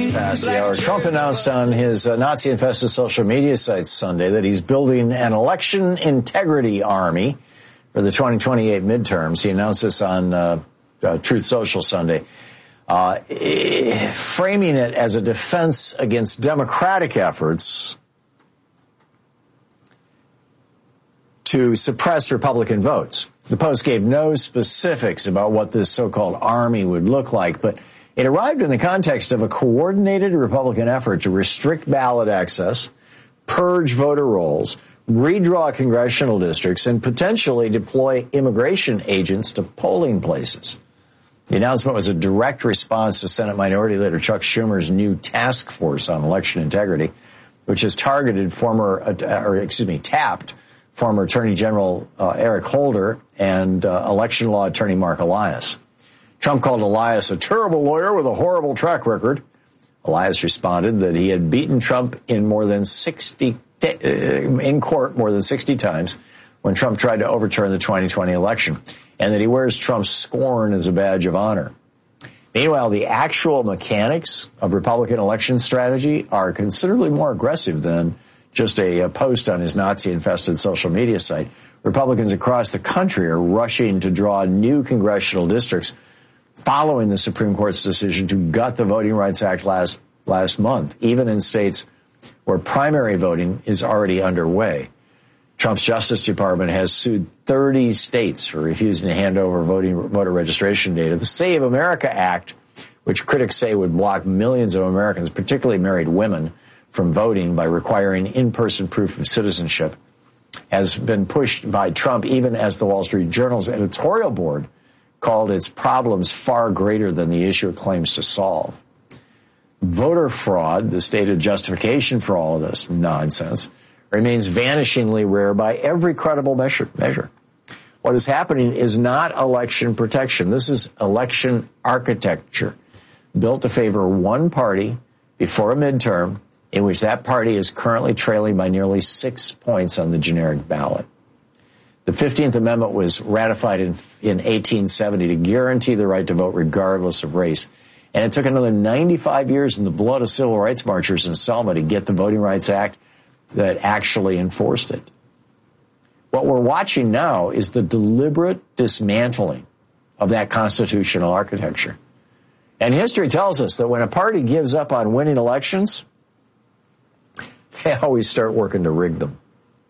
past the hour. Trump announced on his Nazi-infested social media site Sunday that he's building an election integrity army for the 2028 midterms. He announced this on Truth Social Sunday, framing it as a defense against Democratic efforts to suppress Republican votes. The Post gave no specifics about what this so-called army would look like, but it arrived in the context of a coordinated Republican effort to restrict ballot access, purge voter rolls, redraw congressional districts, and potentially deploy immigration agents to polling places. The announcement was a direct response to Senate Minority Leader Chuck Schumer's new task force on election integrity, which has tapped former Attorney General Eric Holder and election law attorney Mark Elias. Trump called Elias a terrible lawyer with a horrible track record. Elias responded that he had beaten Trump in court more than 60 times when Trump tried to overturn the 2020 election, and that he wears Trump's scorn as a badge of honor. Meanwhile, the actual mechanics of Republican election strategy are considerably more aggressive than just a post on his Nazi-infested social media site. Republicans across the country are rushing to draw new congressional districts following the Supreme Court's decision to gut the Voting Rights Act last month, even in states where primary voting is already underway. Trump's Justice Department has sued 30 states for refusing to hand over voter registration data. The Save America Act, which critics say would block millions of Americans, particularly married women, from voting by requiring in-person proof of citizenship, has been pushed by Trump even as the Wall Street Journal's editorial board called its problems far greater than the issue it claims to solve. Voter fraud, the stated justification for all of this nonsense, remains vanishingly rare by every credible measure. What is happening is not election protection. This is election architecture built to favor one party before a midterm in which that party is currently trailing by nearly 6 points on the generic ballot. The 15th Amendment was ratified in 1870 to guarantee the right to vote regardless of race. And it took another 95 years in the blood of civil rights marchers in Selma to get the Voting Rights Act that actually enforced it. What we're watching now is the deliberate dismantling of that constitutional architecture. And history tells us that when a party gives up on winning elections, they always start working to rig them.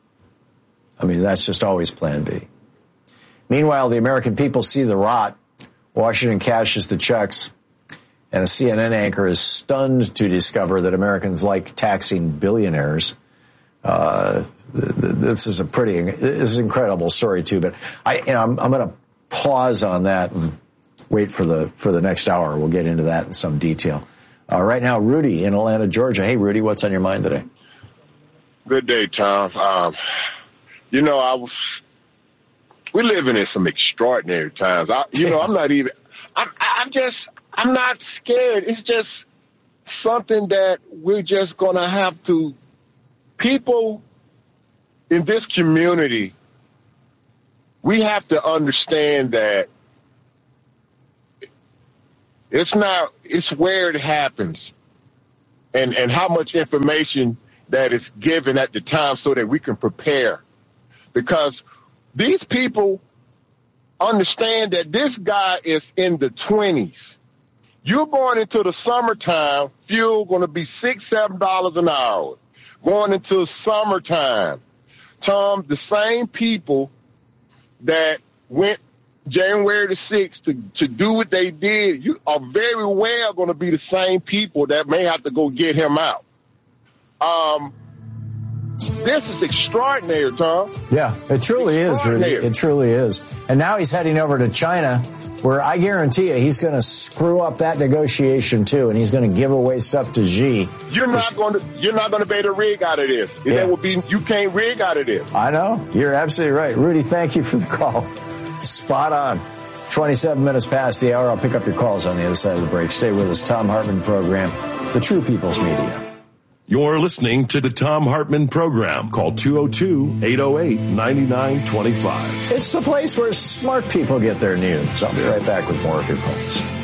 I mean, that's just always plan B. Meanwhile, the American people see the rot. Washington cashes the checks, and a CNN anchor is stunned to discover that Americans like taxing billionaires. This is an incredible story too. But I'm going to pause on that and wait for the next hour. We'll get into that in some detail. Right now, Rudy in Atlanta, Georgia. Hey, Rudy, what's on your mind today? Good day, Tom. We're living in some extraordinary times. I'm not scared. It's just something that we're just going to have to, people in this community, we have to understand that it's where it happens and how much information that is given at the time so that we can prepare. Because these people understand that this guy is in the 20s. You're going into the summertime, fuel going to be $6, $7 an hour. Going into summertime, Tom, the same people that went January the 6th to do what they did, you are very well going to be the same people that may have to go get him out. This is extraordinary, Tom. Yeah, it truly is, Rudy. It truly is. And now he's heading over to China, where I guarantee you he's going to screw up that negotiation too, and he's going to give away stuff to Xi. You're not going to be able to rig out of this. Yeah. You can't rig out of this. I know. You're absolutely right. Rudy, thank you for the call. Spot on. 27 minutes past the hour. I'll pick up your calls on the other side of the break. Stay with us. Thom Hartmann Program, the True People's Media. You're listening to the Thom Hartmann Program. Call 202-808-9925. It's the place where smart people get their news. I'll be right back with more of your calls.